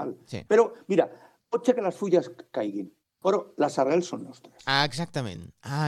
normal. Sí. Però, mira, pot ser que les fulles caiguin, però les arrels són nostres. Exactament.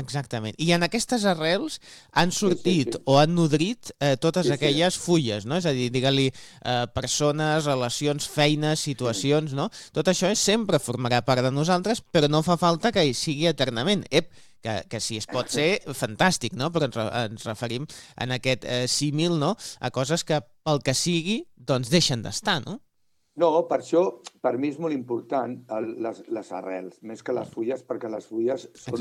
I en aquestes arrels han sortit sí. o han nodrit totes Sí. aquelles fulles, no? És a dir, digue-li persones, relacions, feines, situacions, no? Tot això sempre formarà part de nosaltres, però no fa falta que hi sigui eternament. Que si es pot ser, fantàstic, no? Però ens referim en aquest símil, no? A coses que pel que sigui, doncs deixen d'estar, no? No, per això, per mi és molt important les arrels, més que les fulles, perquè les fulles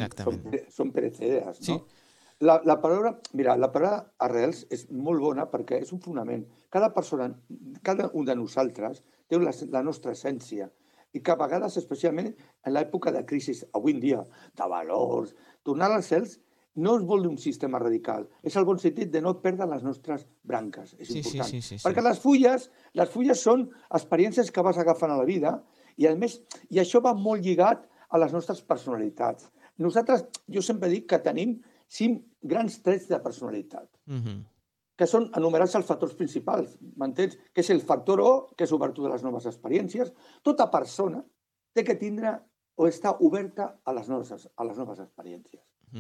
són perecederes, no? Sí. La paraula arrels és molt bona perquè és un fonament. Cada persona, cada un de nosaltres té la nostra essència i que a vegades, especialment en l'època de crisi, avui en dia, de valors, tornar als cels no es vol d'un sistema radical, és el bon sentit de no perdre les nostres branques, és important. Sí. Perquè les fulles són experiències que vas agafant a la vida i, a més, i això va molt lligat a les nostres personalitats. Nosaltres, jo sempre dic que tenim 5 grans trets de personalitat, que són enumerats els factors principals, m'entens? Que és el factor O, que és obertura de les noves experiències. Tota persona té que tindre o estar oberta a les noves experiències.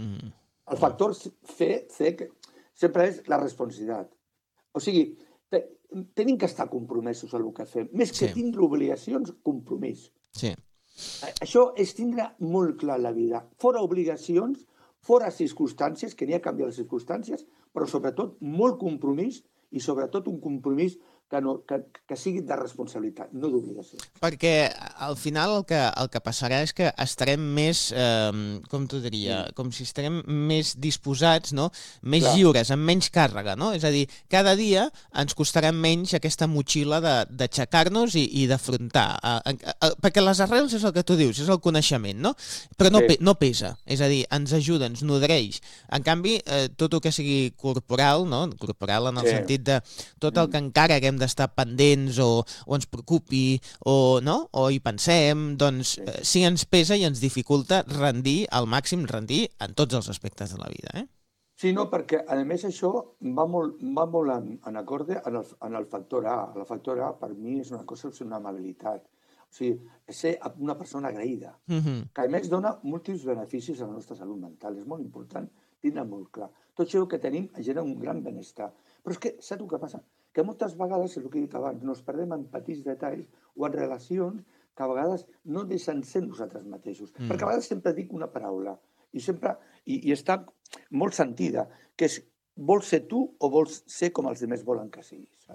El factor C que sempre és la responsabilitat. O sigui, tenim que estar compromesos en el que fem. Més que tindre obligacions, compromís. Sí. Això és tindre molt clar la vida. Fora obligacions, fora circumstàncies, que n'hi ha canviat les circumstàncies, però sobretot molt compromís i sobretot un compromís que sigui de responsabilitat, no d'obligació. Perquè al final el que passarà és que estarem més, com t'ho diria, com si estarem més disposats, no? Més lliures, amb menys càrrega, no? És a dir, cada dia ens costarà menys aquesta motxilla d'aixecar-nos i d'afrontar. Perquè les arrels és el que tu dius, és el coneixement, no? Però no pesa, és a dir, ens ajuda, ens nodreix. En canvi, tot el que sigui corporal, no? Corporal en el sentit de tot el que encara haguem d'estar pendents o ens preocupi o hi pensem, doncs sí ens pesa i ens dificulta rendir al màxim, rendir en tots els aspectes de la vida. Sí, no, perquè a més això va molt en acorde en el factor A. El factor A per mi és una cosa, és una amabilitat. O sigui, ser una persona agraïda, que a més dona molts beneficis a la nostra salut mental. És molt important tindre molt clar. Tot això que tenim genera un gran benestar. Però és que, saps el que passa? Que moltes vegades, és el que he dit abans, nos perdem en petits detalls o en relacions que a vegades no deixen ser nosaltres mateixos. Perquè a vegades sempre dic una paraula i està molt sentida, que és vols ser tu o vols ser com els altres volen que siguis.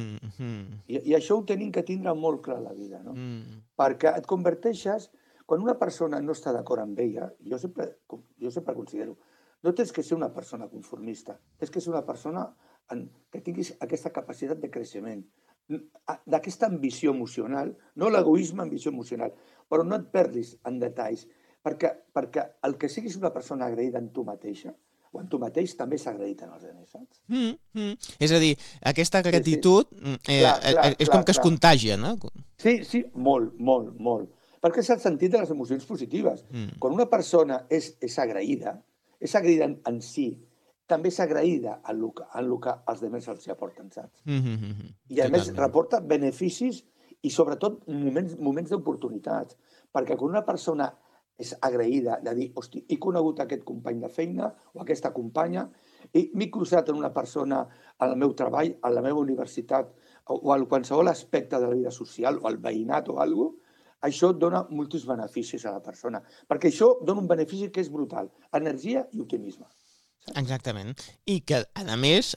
I això ho tenim que tindre molt clar a la vida, no? Perquè et converteixes, quan una persona no està d'acord amb ella, jo sempre considero, no tens que ser una persona conformista, tens que ser una persona que tinguis aquesta capacitat de creixement, d'aquesta ambició emocional, no l'egoisme, ambició emocional, però no et perdis en detalls, perquè el que siguis una persona agraïda en tu mateixa, o en tu mateix, també s'ha agraït en els altres, saps? És a dir, aquesta gratitud és com que es contagia, no? Sí, molt. Perquè és el sentit de les emocions positives. Quan una persona és agraïda en si, també és agraïda en el que els altres els aporten, saps? I a més reporta beneficis i sobretot moments d'oportunitats. Perquè quan una persona és agraïda de dir, hosti, he conegut aquest company de feina o aquesta companya, m'he cruzat en una persona al meu treball, a la meva universitat o a qualsevol aspecte de la vida social o al veïnat o alguna cosa, això dona molts beneficis a la persona. Perquè això dona un benefici que és brutal, energia i optimisme. Exactament. I que, a més,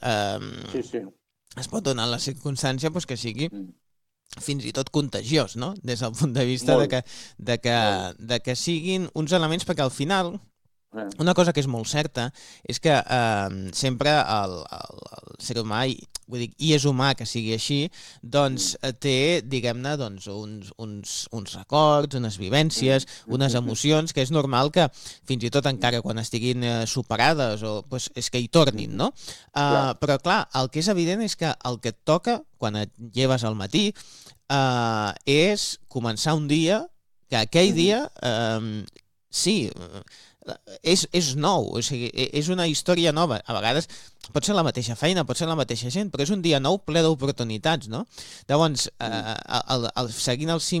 es pot donar la circumstància que sigui fins i tot contagiós, no? Des del punt de vista de que siguin uns elements, perquè al final una cosa que és molt certa és que sempre el ser humà, vull dir, i és humà que sigui així, doncs té, diguem-ne, uns records, unes vivències, unes emocions, que és normal que fins i tot encara quan estiguin superades és que hi tornin, no? Però clar, el que és evident és que el que et toca quan et lleves al matí és començar un dia que aquell dia sí, és nou, o sigui, és una història nova. A vegades pot ser la mateixa feina, pot ser la mateixa gent, però és un dia nou ple d'oportunitats, no? Llavors, seguint el